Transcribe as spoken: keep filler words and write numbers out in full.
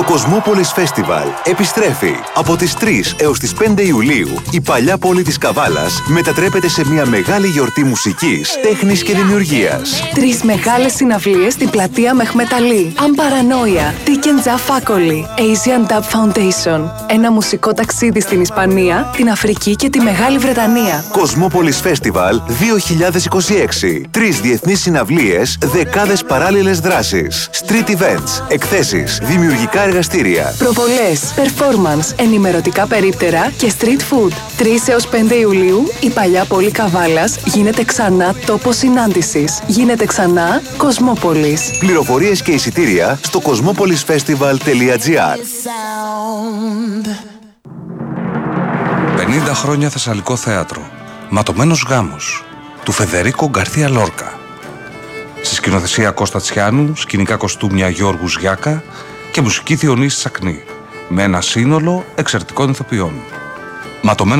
Κοσμόπολης Festival επιστρέφει. Από τις τρεις έως τις πέντε Ιουλίου, η παλιά πόλη της Καβάλας μετατρέπεται σε μια μεγάλη γιορτή μουσικής, τέχνης και δημιουργίας. Τρεις μεγάλες συναυλίες στην πλατεία Μεχμέτ Αλή. Αμπαρανόια, Τίκεντζα Φάκολη, Asian Dub Foundation. Ένα μουσικό ταξίδι στην Ισπανία, την Αφρική και τη Μεγάλη Βρετανία. Κοσμόπολης Festival δύο χιλιάδες είκοσι έξι. Τρεις διεθνείς συναυλίες, δεκάδες παράλληλες δράσεις. Street events, εκθέσεις, δημιουργικά εργαστήρια. Προβολές, performance, ενημερωτικά περίπτερα και street food. τρεις έως πέντε Ιουλίου, η παλιά πόλη Καβάλας γίνεται ξανά τόπος συνάντησης. Γίνεται ξανά Κοσμόπολης. Πληροφορίες και εισιτήρια στο κοσμόπολισfestival τελεία τζι άρ. πενήντα χρόνια Θεσσαλικό θέατρο. Ματωμένος γάμος του Φεδερίκο Γκαρθία Λόρκα. Στη σκηνοθεσία Κώστα Τσιάνου, σκηνικά κοστούμια Γιώργου Γιάκα και μουσική Διονύση Σακνή. Με ένα σύνολο εξαιρετικών ηθοποιών. Ματωμένος